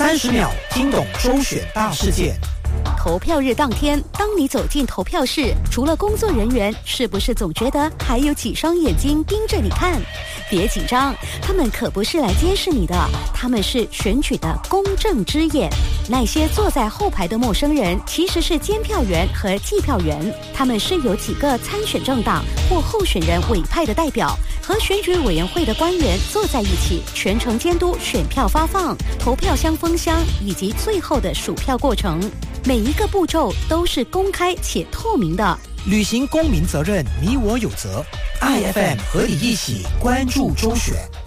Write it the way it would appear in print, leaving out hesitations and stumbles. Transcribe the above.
30秒听懂周选大事件。 投票日当天，当你走进投票室，除了工作人员，是不是总觉得还有几双眼睛盯着你看？别紧张，他们可不是来监视你的，他们是选举的公正之眼。那些坐在后排的陌生人，其实是监票员和计票员，他们是由几个参选政党或候选人委派的代表，和选举委员会的官员坐在一起，全程监督选票发放、投票箱封箱以及最后的数票过程。每一个步骤都是公开且透明的。 履行公民责任，你我有责。IFM 和你一起关注周选。